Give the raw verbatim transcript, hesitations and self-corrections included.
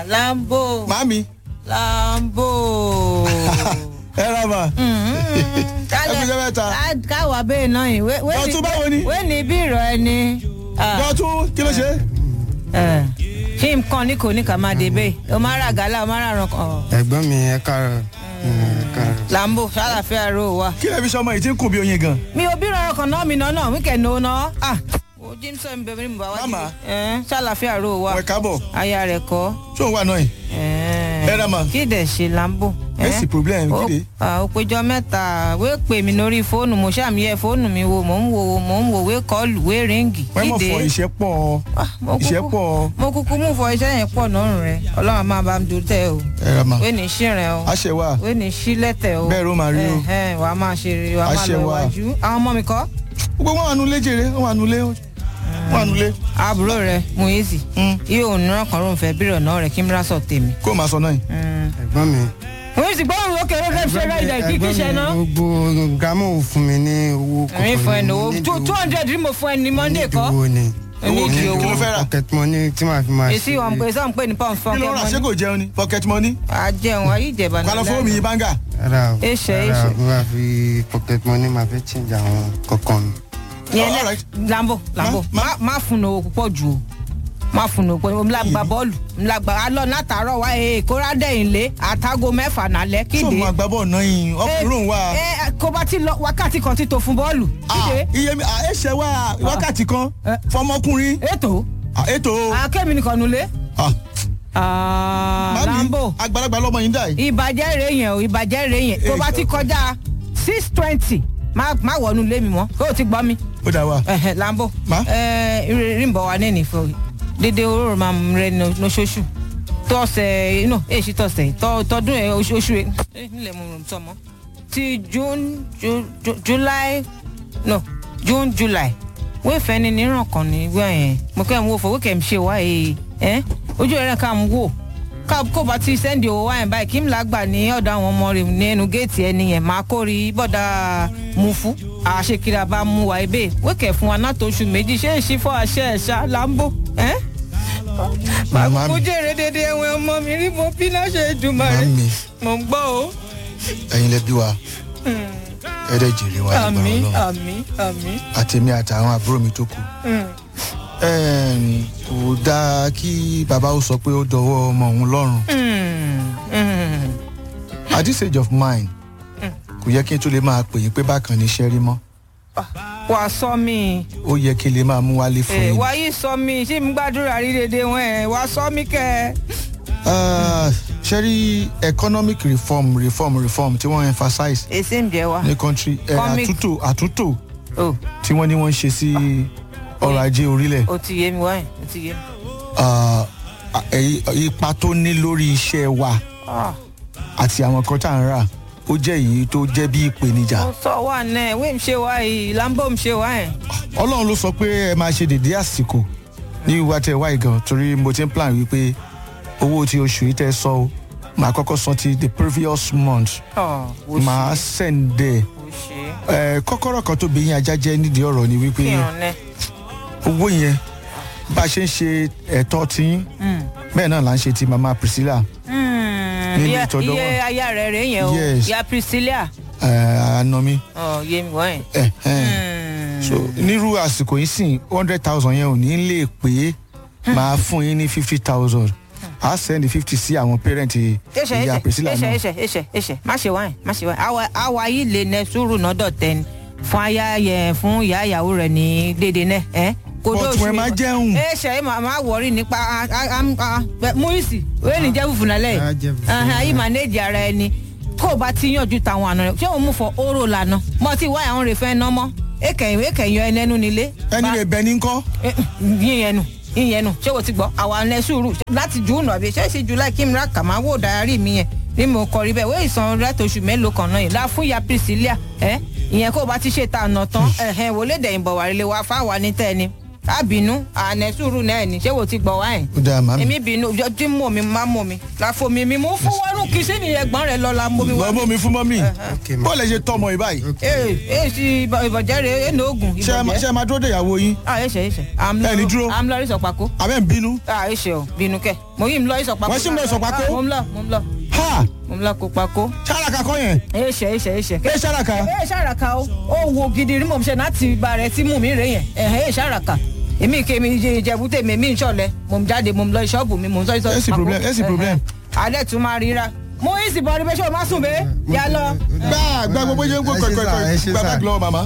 ah Lambo. Mami. Lambo. Ẹ ra ma. Kálẹ̀ Ẹ fi jẹ́ mẹ́ta. káwa bẹ́ẹ̀ náà yìí. Bọ́tú báwo ni? Wé ní bí ìrọ̀ ẹni. Bọ́tú kí ló ṣe? Ṣé nǹkan ní kò ní kà máa dé bẹ́ẹ̀? O máa ra gàlá, o máa ra ràn kan. Ẹ̀gbọ́n mi ẹ káàárọ̀. Lambo ṣàlàfíà ro wa. Kí lẹ fi ṣọmọ yìí tí ń kùn bí oyin gan? Mi ò bí ìrọ̀ kan náà mi náà náà wíkẹ̀ ní o náà. O Jameson bẹ̀rẹ̀ mi bá wá. Mama. Ṣàlàfíà ro wa. Wẹ̀ kábọ̀. Aya rẹ̀ kọ́. Ṣé òun wà náà yìí? Ẹ ra ma. Kí dẹ̀ ṣe Lambo? Èsì problem kí ni? Ó péjọ mẹ́ta wé pè mí lórí fóònù mo ṣàmì yẹ fóònù mi wo mò ń wo mò ń wo wé kọ́ọ̀lù wé ríǹgì. Wọ́n mọ̀ fọ iṣẹ́ pọ̀ iṣẹ́ pọ̀. Mo kúkú mú fọ iṣẹ́ yẹn pọ̀ lọ́rùn rẹ̀ Ọlọ́run máa bá mi dùn tẹ́ o. Ẹ ra ma. Wé ní ṣìrìn o. A ṣe wá. Wé ní ṣílẹ̀tẹ̀ o. Bẹ́ẹ̀ ló máa rí o. Wà á máa ṣe rí wà á máa A ṣe lọ wá. iwájú. Àwọn ọmọ mi kọ́. Gbogbo wọn wà nulẹ̀ jèrè wọn wà nulẹ̀ wọn wà nulẹ̀. Àbúrò rẹ̀ Muizi. Iye òun náà kan ló ń fẹ́ bírọ̀ náà rẹ̀ kí n bá sọ tèmi. Kó o máa sọ náà yìí. Ẹ̀gbọ́n mi. Wọ́n sì gbọ́dọ̀ lókè ló fẹ́ ṣe rẹ̀ ìdẹ̀ kíkí ṣe náà. Gbogbo gramọ fún mi ní owó kọ̀ọ̀kan. Mi fún ẹ ní owó two hundred ni mo fún ẹ ní Monday kọ́. Owó ni. Owó kí kí ló fẹ́ rà? Pocket money tí màá fi máa ṣe. Èsì wọn pé sọ́n pé ní pound Kí ló pocket rà ṣé money. kò jẹun ni? Pocket money. A jẹun ayé ìjẹba náà. Kálọ̀ fóònù yìí báńgà. Rárá o. Èṣe, Rárá èṣe. o, bí wàá fi pocket money máa fẹ́ change àwọn kọ̀ọ̀kan mi. Yẹn All lẹ right. Lambo Lambo má má fún owó púpọ̀ jù o. Má fún owó púpọ̀. Mo la gba bọ́ọ̀lù. Mo la gba alọ́ látàárọ̀ wá ee kóra dẹ̀yìn lé àtàgò mẹ́fà nálẹ̀ Ṣé kíde. òun àgbàbọ̀ náà yìí ọkùnrin wa? Ẹ kó bá ti lọ wákàtí kan ti tó fún bọ́ọ̀lù. Kíde. Iye mi ẹ ṣe wá wákàtí kan fọmọkùnrin. Ètò. Ètò. Akẹ́mi nìkan nulẹ̀. Mami Lambo. àgbàlagbà lọmọ yìí dà yìí. Ìbàjẹ́ rẹ̀ yẹn o ìbàjẹ́ rẹ̀ yẹn tó bá ti kọjá six twenty má má wọnú lé mi mọ́ kó o ti gbọ́ mi. Ó dà wá. Ẹ̀hẹ̀ Lambo Ma? ẹ̀ rímbọ̀ wa ní ìnìfọ̀ dédé orórò máa mú rẹ lóṣooṣù tọ́sẹ̀ inú èsì tọ́sẹ̀ tọdún ẹ̀ oṣù ẹ̀ nílẹ̀ mo rò tọmọ ti June Ju- Ju- July no June July wéèfẹ́ ni níran kan ní wíwá yẹn mo kẹ́ ń wo fowó kẹ́ ń ṣe wá yìí ẹ́ ojú ẹ̀rẹ́ ká ń wò ká kó bá ti sẹ́ndì owó wáyé báyìí kí n là gbà ní ọ̀dọ̀ àwọn ọmọ rẹ̀ ní ẹnu géètì ẹni yẹn máa kórì bọ́dà mufu àṣekiri bá mú wa ibẹ̀ wékẹ̀ fún wa náà tó oṣù méjì ṣé èsì fọ́ àṣẹ ẹ̀ṣá Lambo ẹ́ màá kó jèrè dédé ẹ̀wọ̀n ọmọ mi rí mo bí náà ṣe dùnmọ̀ rẹ̀ Mami mo ń gbọ́ o. ẹ̀yin lẹ bí wa ẹ dẹ̀ jèrè wa nígbà àmín Ọlọ́run àmín àmín. àtèmi àtàwọn àbúrò mi tó kù. Ẹ̀ẹ́n, kò dáa kí bàbá ó sọ pé ó dọwọ́ ọmọ òun lọ́rùn. At this age of mine kò yẹ kí n tó lè máa pè yín pé bákan ní iṣẹ́ rí mọ́. wà á sọ mí. Ó yẹ kí n lè máa mú wálé fún yín. wà á yí sọ mí ṣé mi gbàdúrà rí dédé wọn ẹ wà á sọ mí kẹ. Ah, ṣe rí economic reform reform reform tí wọ́n emphasize èsì ń jẹ wa. ní country ẹ̀ Comic. àtúntò àtúntò o tí wọ́n ní wọ́n ń ṣe sí ọrọ̀ ajé orílẹ̀. o ti yé mi wáyé o ti yé mi. Ah, ẹ̀- ipa tó ní lórí iṣẹ́ wa Ah, àti àwọn kan tá à ń rà ó jẹ́ èyí tó jẹ́ bí ìpèníjà. ó sọ wà náà wí mi ṣe wáyé Lambo mi ṣe wáyé. Ọlọ́run ló sọ pé ẹ máa ṣe dédé àsìkò ní ìwà tẹ wáyé gan torí mo ti ń plan wípé owó tí oṣù yìí tẹ sọ o màá kọ́kọ́ san ti the previous month Ọ̀ wò màá ṣe send ẹ̀ wò ṣe ẹ̀ kọ́kọ́rọ́ kan tó bẹ̀yìn ajá jẹ́ nídìí ọ̀rọ̀ ni wípé kírun náà. owó yẹn bá a ṣe ń ṣe ẹ̀tọ́ tí bẹ́ẹ̀ náà là ń ṣe ti mama Priscilla nílé iye ìtọ́jú iye wọn aya rẹ̀ rẹ̀ yẹn o Yes. ya Priscilla. ẹ̀ àna mi. Ọ̀ yé mi wáyé. ẹ̀ ẹ̀ so nírú àsìkò yìí sìn hundred thousand yẹn ò ní lè pé máa fún yín ní fifty thousand a send fifty sí àwọn parent ìyá Priscilla ẹsẹ náà. ẹsẹ ẹsẹ ẹsẹ má ṣe wáyé má ṣe wáyé àwa àwa yìí lè nẹ sùúrù nọdọ tẹni fún aya yẹ fún ìyá ìyàwó rẹ ní dédé náà ẹ. But wọ́n máa jẹun. ẹsẹ ẹ máa wọrí nípa Muisi wẹ́ẹ́ ní jẹ́ fùfú nálẹ̀ Ah, jẹ́ fùfú. yìí ayé manage ara ẹni kó o bá ti yànjú táwọn àna rẹ ṣé òun mú fọ oró lànà mọ tí wáyà ń rè fẹ́ ná mọ́ èkẹyìn èkẹyìn ẹnẹnu nílé. ẹni rẹ̀ bẹ ní kọ́. yíyẹn nù yíyẹn nù ṣé o ti gbọ́ àwa ẹ̀ sùúrù láti júùnù àbí ṣé ṣe july kí n ra kà máa wò dárí mi yẹn ní mo kọ rí bẹ́ẹ̀ wọ́n ìsan láti oṣù mélòó kan náà yìí la fún ya Priscilla ẹ ìyẹn kó o bá ti ṣe ta àná tán ẹ̀hẹ́n wò lè dẹ̀yìn bọ̀ wà rí lé wa fáwa ní tẹ́ ni á bínú àná sùúrù náà ni ṣé wo ti gbọ̀ wá yẹn. ó dáa màmí. èmi bínú tí mọ̀ mi máa mọ̀ mi láfo mi mi mo fún wọ́rùn kí sí ni ẹ̀gbọ́n rẹ̀ lọ́la mọ̀ mi wá. lọ́mọ mi fún mọ́mí Okay, ma. bó lè ṣe tọmọ yìí báyìí. ee ee si ìbọ̀jẹ́ rẹ̀ ẹ̀nà oògùn ṣé ẹ ma- ṣé ìbọ̀jẹ́. ẹ máa dúró de ìyàwó yín ah ẹ̀ṣẹ̀ ẹ̀ṣẹ̀ Ẹ ní dúró. à ń lọ rí sọ̀pàkó. abẹ́ ń bínú. ah ẹ̀ṣẹ̀ o bínú kẹ̀ mo yí ń lọ rí sọ̀pàkó. Wọ́n sì ń lọ ìsọ̀pàkó? Ah, mo ń lọ mo ń lọ ha mo ń lọ kó pakó. ṣáraka kọ́ yẹn ẹ̀ṣẹ̀ ẹ̀ṣẹ̀ ẹ̀ṣẹ̀. ẹ ṣáraka. ẹ̀ ṣàràkà o ó wo gidi rí mò ń ṣe láti ibà rẹ̀ tí mú mi rè yẹn ẹ̀hẹ́ ẹ̀ ṣàràkà èmi kèmi ìjẹ̀bú tèmi mi ń ṣọ̀lẹ̀ mò ń jáde mò ń lọ ṣọ́ọ̀bù mi mò ń sọ ìsọ̀ Ẹ sì problem, ẹ sì problem. alẹ́ tún máa ríra mo yí sì bọ́ ọdún bẹ́ẹ̀ ṣé o má sùn bẹ́ẹ̀ yà lọ. gbà gbà gbogbo yẹn ń gbọ́ Ẹ ṣé sà, kọ̀ọ̀kọ̀ọ̀kọ̀ ẹ ṣé gbà sà. bá gbọ́ màmá.